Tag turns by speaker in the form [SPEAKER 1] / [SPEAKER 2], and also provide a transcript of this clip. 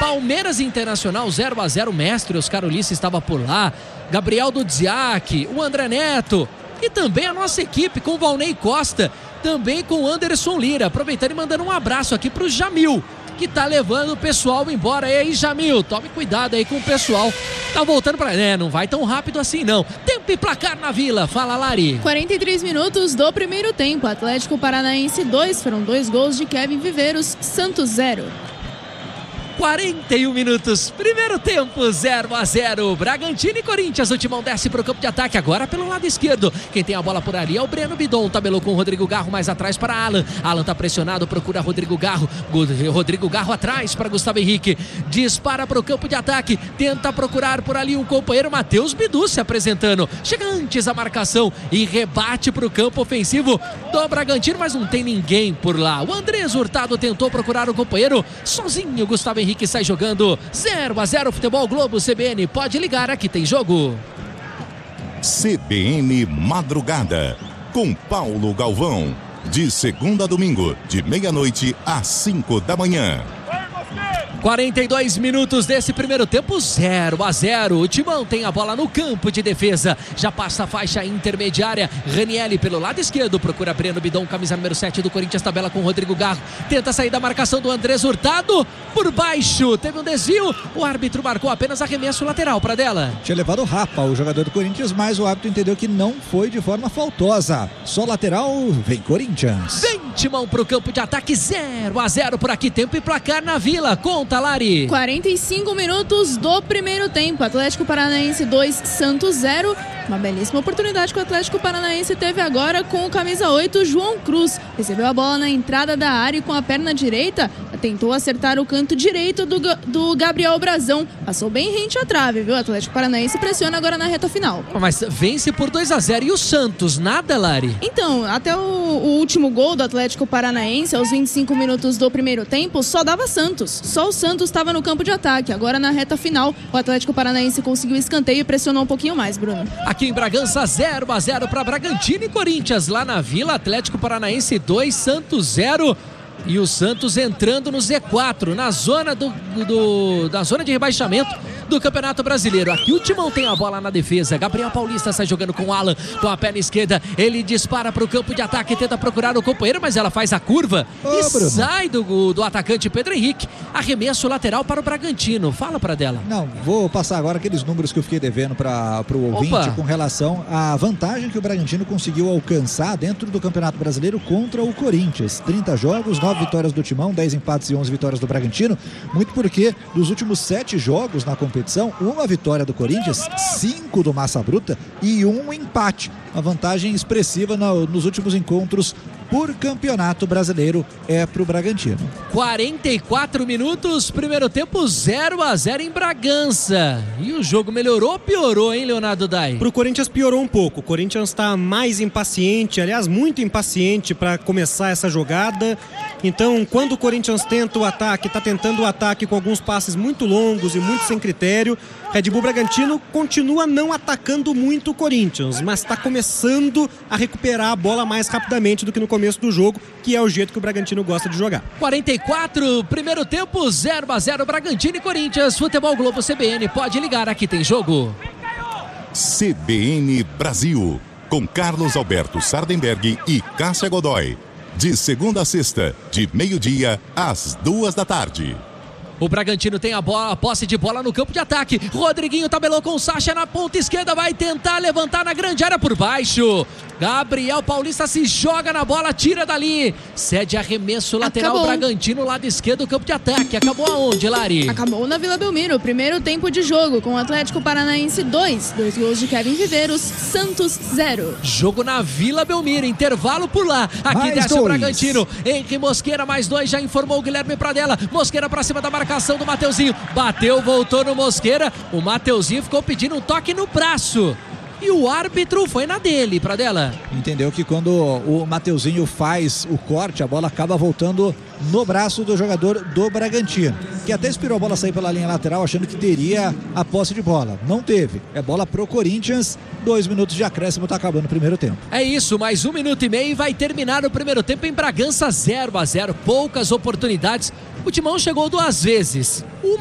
[SPEAKER 1] Palmeiras Internacional 0-0, mestre Oscar Ulisses estava por lá, Gabriel Dudziak, o André Neto e também a nossa equipe com o Valnei Costa, também com o Anderson Lira, aproveitando e mandando um abraço aqui pro Jamil, que tá levando o pessoal embora. E aí, Jamil, tome cuidado aí com o pessoal, tá voltando pra... não vai tão rápido assim não. Tempo e placar na Vila, fala Lari.
[SPEAKER 2] 43 minutos do primeiro tempo, Atlético Paranaense 2, foram 2 gols de Kevin Viveiros, Santos 0.
[SPEAKER 1] 41 minutos, primeiro tempo, 0-0, Bragantino e Corinthians. O Timão desce para o campo de ataque, agora pelo lado esquerdo. Quem tem a bola por ali é o Breno Bidon, tabelou com o Rodrigo Garro mais atrás para Alan. Alan tá pressionado, procura Rodrigo Garro. Rodrigo Garro atrás para Gustavo Henrique, dispara para o campo de ataque, tenta procurar por ali um companheiro, Matheus Bidu se apresentando. Chega antes a marcação e rebate para o campo ofensivo do Bragantino, mas não tem ninguém por lá. O Andrés Hurtado tentou procurar o companheiro, sozinho Gustavo Henrique sai jogando. 0-0 Futebol Globo CBN, pode ligar, aqui tem jogo.
[SPEAKER 3] CBN Madrugada com Paulo Galvão, de segunda a domingo, de meia-noite às 5 da manhã.
[SPEAKER 1] 42 minutos desse primeiro tempo, 0-0. O Timão tem a bola no campo de defesa. Já passa a faixa intermediária. Ranielli pelo lado esquerdo. Procura Breno Bidon, camisa número 7 do Corinthians. Tabela com o Rodrigo Garro. Tenta sair da marcação do Andrés Hurtado. Por baixo. Teve um desvio. O árbitro marcou apenas arremesso lateral para dela.
[SPEAKER 4] Tinha levado o Rapa, o jogador do Corinthians, mas o árbitro entendeu que não foi de forma faltosa. Só lateral, vem Corinthians.
[SPEAKER 1] Vem Timão pro campo de ataque. 0-0 por aqui. Tempo e placar na Vila. Lari.
[SPEAKER 2] 45 minutos do primeiro tempo, Atlético Paranaense 2, Santos 0. Uma belíssima oportunidade que o Atlético Paranaense teve agora com o camisa 8, João Cruz. Recebeu a bola na entrada da área e com a perna direita tentou acertar o canto direito do Gabriel Brazão. Passou bem rente à trave, viu? O Atlético Paranaense pressiona agora na reta final.
[SPEAKER 1] Mas vence por 2-0. E o Santos, nada, Lari?
[SPEAKER 2] Então, até o último gol do Atlético Paranaense, aos 25 minutos do primeiro tempo, só dava Santos. Só o Santos estava no campo de ataque. Agora na reta final, o Atlético Paranaense conseguiu escanteio e pressionou um pouquinho mais, Bruno.
[SPEAKER 1] Aqui em Bragança, 0-0 para Bragantino e Corinthians. Lá na Vila, Atlético Paranaense 2, Santos 0. E o Santos entrando no Z4, na zona da zona de rebaixamento do Campeonato Brasileiro. Aqui o Timão tem a bola na defesa. Gabriel Paulista sai jogando com o Alan, com a perna esquerda. Ele dispara para o campo de ataque, tenta procurar o companheiro, mas ela faz a curva e sai do atacante Pedro Henrique. Arremesso lateral para o Bragantino. Fala para dela.
[SPEAKER 4] Não, vou passar agora aqueles números que eu fiquei devendo para o ouvinte com relação à vantagem que o Bragantino conseguiu alcançar dentro do Campeonato Brasileiro contra o Corinthians. 30 jogos, 9 vitórias do Timão, 10 empates e 11 vitórias do Bragantino. Muito porque dos últimos 7 jogos na competição, 1 vitória do Corinthians, 5 do Massa Bruta e 1 empate. Uma vantagem expressiva nos últimos encontros por Campeonato Brasileiro é para o Bragantino.
[SPEAKER 1] 44 minutos, primeiro tempo 0-0 em Bragança. E o jogo melhorou ou piorou, hein, Leonardo Dai?
[SPEAKER 5] Para o Corinthians piorou um pouco. O Corinthians está mais impaciente, aliás, muito impaciente para começar essa jogada. Então, quando o Corinthians tenta o ataque, está tentando o ataque com alguns passes muito longos e muito sem critério. Red Bull Bragantino continua não atacando muito o Corinthians, mas está começando a recuperar a bola mais rapidamente do que no começo do jogo, que é o jeito que o Bragantino gosta de jogar.
[SPEAKER 1] 44, primeiro tempo, 0-0 Bragantino e Corinthians. Futebol Globo CBN, pode ligar, aqui tem jogo.
[SPEAKER 3] CBN Brasil, com Carlos Alberto Sardenberg e Cássia Godoy. De segunda a sexta, de meio-dia às 2 da tarde.
[SPEAKER 1] O Bragantino tem a posse de bola no campo de ataque. Rodriguinho tabelou com o Sacha na ponta esquerda. Vai tentar levantar na grande área por baixo. Gabriel Paulista se joga na bola, tira dali. Cede arremesso lateral. Acabou. Bragantino, lado esquerdo do campo de ataque. Acabou aonde, Lari?
[SPEAKER 2] Acabou na Vila Belmiro. Primeiro tempo de jogo com o Atlético Paranaense 2. 2 gols de Kevin Viveiros. Santos 0.
[SPEAKER 1] Jogo na Vila Belmiro. Intervalo por lá. Aqui mais desce 2. O Bragantino. Henrique Mosqueira, mais 2. Já informou o Guilherme Pradella. Mosqueira pra cima da marcação do Mateuzinho, bateu, voltou no Mosqueira, o Mateuzinho ficou pedindo um toque no braço e o árbitro foi na dele, Pradella.
[SPEAKER 4] Entendeu que quando o Mateuzinho faz o corte, a bola acaba voltando no braço do jogador do Bragantino, que até esperou a bola sair pela linha lateral achando que teria a posse de bola, não teve, é bola pro Corinthians. 2 minutos de acréscimo, tá acabando o primeiro tempo.
[SPEAKER 1] É isso, mais 1 minuto e meio e vai terminar o primeiro tempo em Bragança. 0-0, poucas oportunidades. O Timão chegou 2 vezes.